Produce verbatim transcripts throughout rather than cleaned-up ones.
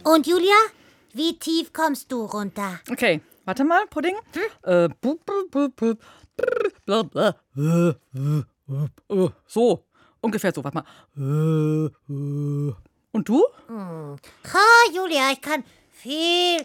Und Julia, wie tief kommst du runter? Okay, warte mal, Pudding. Hm? Äh, bu, bu, bu, bu, bla, bla. So, ungefähr so, warte mal. Und du? Hm. Ha, Julia, ich kann viel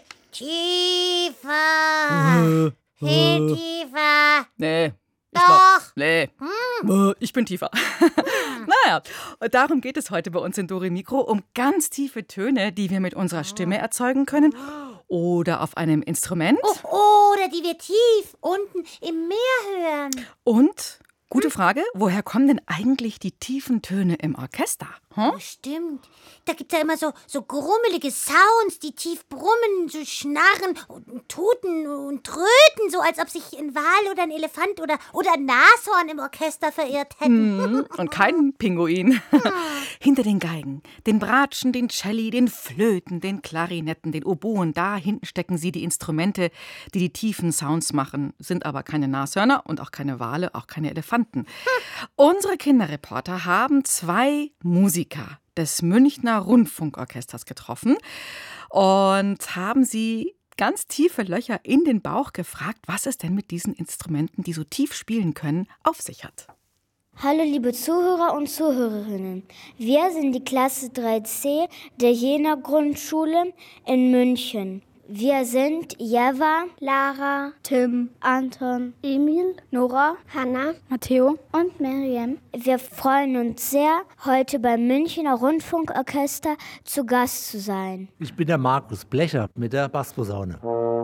tiefer. Viel tiefer. Nee. Ich Doch. glaub, nee. Hm. Ich bin tiefer. Naja, und darum geht es heute bei uns in Dore Mikro, um ganz tiefe Töne, die wir mit unserer Stimme erzeugen können oder auf einem Instrument. Oh, oder die wir tief unten im Meer hören. Und, gute Frage, woher kommen denn eigentlich die tiefen Töne im Orchester? Hm? Oh, stimmt. Da gibt es ja immer so, so grummelige Sounds, die tief brummen, so schnarren und tuten und tröten, so als ob sich ein Wal oder ein Elefant oder, oder ein Nashorn im Orchester verirrt hätten. Mm, und kein Pinguin. Hinter den Geigen, den Bratschen, den Celli, den Flöten, den Klarinetten, den Oboen, da hinten stecken sie, die Instrumente, die die tiefen Sounds machen, sind aber keine Nashörner und auch keine Wale, auch keine Elefanten. Hm. Unsere Kinderreporter haben zwei Musiker des Münchner Rundfunkorchesters getroffen und haben sie ganz tiefe Löcher in den Bauch gefragt, was es denn mit diesen Instrumenten, die so tief spielen können, auf sich hat. Hallo liebe Zuhörer und Zuhörerinnen, wir sind die Klasse drei C der Jena Grundschule in München. Wir sind Jeva, Lara, Tim, Anton, Emil, Nora, Hanna, Matteo und Miriam. Wir freuen uns sehr, heute beim Münchner Rundfunkorchester zu Gast zu sein. Ich bin der Markus Blecher mit der Bassposaune.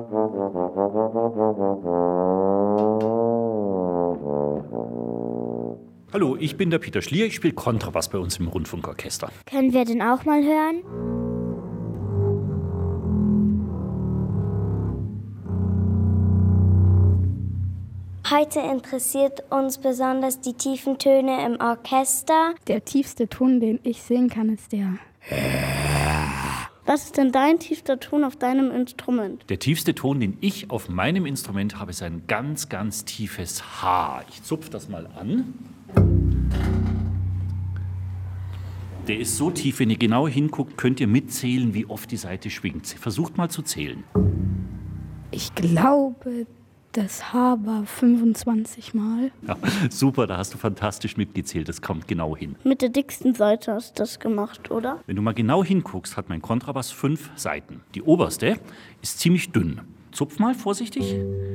Hallo, ich bin der Peter Schlier, ich spiele Kontrabass bei uns im Rundfunkorchester. Können wir den auch mal hören? Heute interessiert uns besonders die tiefen Töne im Orchester. Der tiefste Ton, den ich singen kann, ist der. Was ist denn dein tiefster Ton auf deinem Instrument? Der tiefste Ton, den ich auf meinem Instrument habe, ist ein ganz, ganz tiefes H. Ich zupfe das mal an. Der ist so tief, wenn ihr genau hinguckt, könnt ihr mitzählen, wie oft die Saite schwingt. Versucht mal zu zählen. Ich glaube, das H war fünfundzwanzig Mal. Ja, super, da hast du fantastisch mitgezählt. Das kommt genau hin. Mit der dicksten Saite hast du das gemacht, oder? Wenn du mal genau hinguckst, hat mein Kontrabass fünf Saiten. Die oberste ist ziemlich dünn. Zupf mal vorsichtig.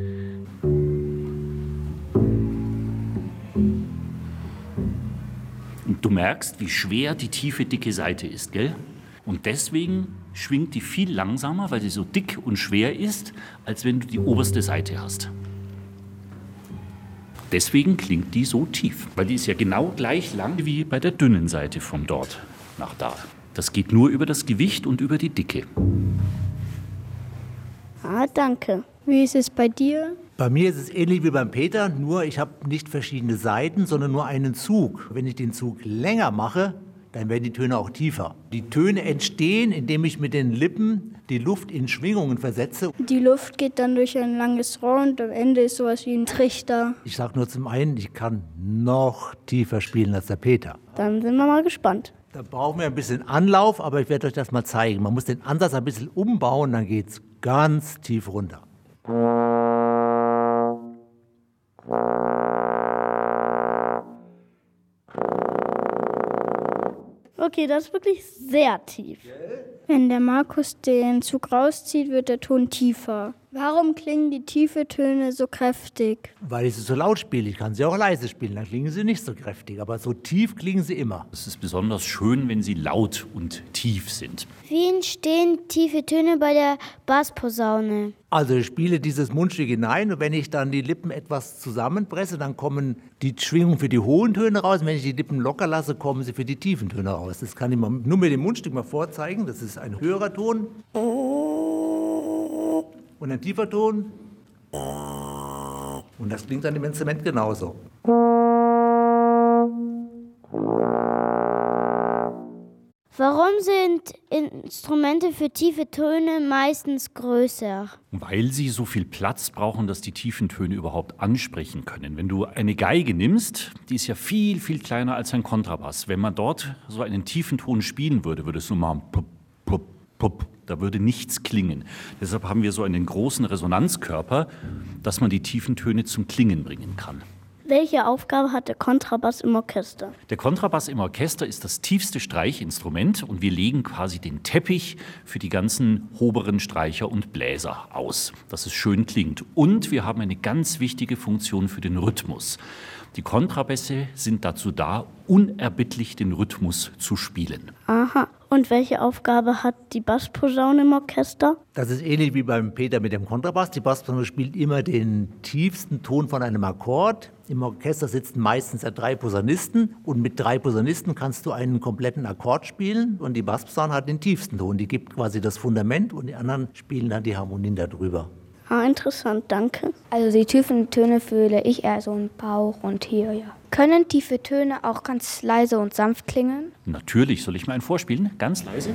Und du merkst, wie schwer die tiefe, dicke Saite ist, gell? Und deswegen schwingt die viel langsamer, weil sie so dick und schwer ist, als wenn du die oberste Saite hast. Deswegen klingt die so tief, weil die ist ja genau gleich lang wie bei der dünnen Saite von dort nach da. Das geht nur über das Gewicht und über die Dicke. Ah, danke. Wie ist es bei dir? Bei mir ist es ähnlich wie beim Peter, nur ich habe nicht verschiedene Saiten, sondern nur einen Zug. Wenn ich den Zug länger mache, dann werden die Töne auch tiefer. Die Töne entstehen, indem ich mit den Lippen die Luft in Schwingungen versetze. Die Luft geht dann durch ein langes Rohr und am Ende ist sowas wie ein Trichter. Ich sage nur zum einen, ich kann noch tiefer spielen als der Peter. Dann sind wir mal gespannt. Da brauchen wir ein bisschen Anlauf, aber ich werde euch das mal zeigen. Man muss den Ansatz ein bisschen umbauen, dann geht es ganz tief runter. Okay, das ist wirklich sehr tief. Wenn der Markus den Zug rauszieht, wird der Ton tiefer. Warum klingen die tiefen Töne so kräftig? Weil ich sie so laut spiele. Ich kann sie auch leise spielen, dann klingen sie nicht so kräftig. Aber so tief klingen sie immer. Es ist besonders schön, wenn sie laut und tief sind. Wie entstehen tiefe Töne bei der Bassposaune? Also ich spiele dieses Mundstück hinein und wenn ich dann die Lippen etwas zusammenpresse, dann kommen die Schwingungen für die hohen Töne raus. Und wenn ich die Lippen locker lasse, kommen sie für die tiefen Töne raus. Das kann ich mal, nur mit dem Mundstück mal vorzeigen. Das ist ein höherer Ton. Und ein tiefer Ton. Und das klingt dann im Instrument genauso. Warum sind Instrumente für tiefe Töne meistens größer? Weil sie so viel Platz brauchen, dass die tiefen Töne überhaupt ansprechen können. Wenn du eine Geige nimmst, die ist ja viel, viel kleiner als ein Kontrabass. Wenn man dort so einen tiefen Ton spielen würde, würde es nur mal plupp, plupp, plupp, Da würde nichts klingen. Deshalb haben wir so einen großen Resonanzkörper, dass man die tiefen Töne zum Klingen bringen kann. Welche Aufgabe hat der Kontrabass im Orchester? Der Kontrabass im Orchester ist das tiefste Streichinstrument und wir legen quasi den Teppich für die ganzen oberen Streicher und Bläser aus, dass es schön klingt. Und wir haben eine ganz wichtige Funktion für den Rhythmus. Die Kontrabässe sind dazu da, unerbittlich den Rhythmus zu spielen. Aha. Und welche Aufgabe hat die Bassposaune im Orchester? Das ist ähnlich wie beim Peter mit dem Kontrabass. Die Bassposaune spielt immer den tiefsten Ton von einem Akkord. Im Orchester sitzen meistens ja drei Posaunisten und mit drei Posaunisten kannst du einen kompletten Akkord spielen und die Bassposaune hat den tiefsten Ton. Die gibt quasi das Fundament und die anderen spielen dann die Harmonien darüber. Ah, interessant, danke. Also die tiefen Töne fühle ich eher so im Bauch und hier, ja. Können tiefe Töne auch ganz leise und sanft klingen? Natürlich, soll ich mal einen vorspielen? Ganz leise.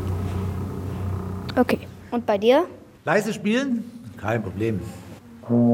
Okay. Und bei dir? Leise spielen? Kein Problem.